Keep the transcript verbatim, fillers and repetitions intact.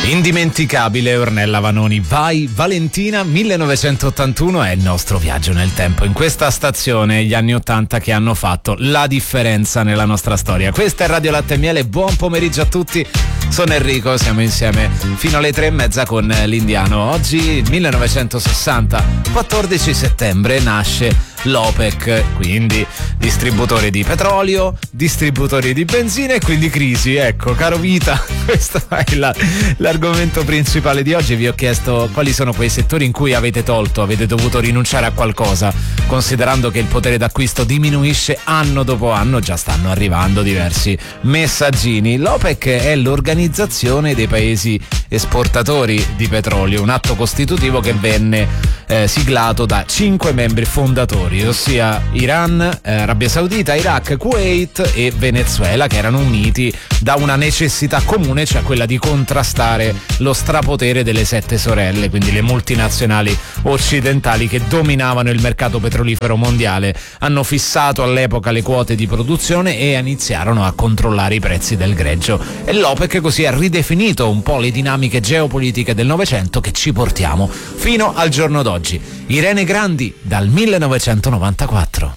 Indimenticabile Ornella Vanoni, Vai Valentina, millenovecentottantuno è il nostro viaggio nel tempo, in questa stazione gli anni ottanta che hanno fatto la differenza nella nostra storia. Questa è Radio Latte e Miele, buon pomeriggio a tutti, sono Enrico, siamo insieme fino alle tre e mezza con l'Indiano. Oggi millenovecentosessanta, quattordici settembre, nasce l'OPEC, quindi distributore di petrolio, distributori di benzina e quindi crisi. Ecco, caro Vita, questo è la, l'argomento principale di oggi. Vi ho chiesto quali sono quei settori in cui avete tolto, avete dovuto rinunciare a qualcosa, considerando che il potere d'acquisto diminuisce anno dopo anno. Già stanno arrivando diversi messaggini. L'OPEC è l'organizzazione dei paesi esportatori di petrolio, un atto costitutivo che venne eh, siglato da cinque membri fondatori, ossia Iran, eh, Arabia Saudita, Iraq, Kuwait e Venezuela, che erano uniti da una necessità comune, cioè quella di contrastare lo strapotere delle sette sorelle, quindi le multinazionali occidentali che dominavano il mercato petrolifero mondiale. Hanno fissato all'epoca le quote di produzione e iniziarono a controllare i prezzi del greggio, e l'OPEC così ha ridefinito un po' le dinamiche geopolitiche del Novecento che ci portiamo fino al giorno d'oggi. Irene Grandi dal millenovecentonovantaquattro.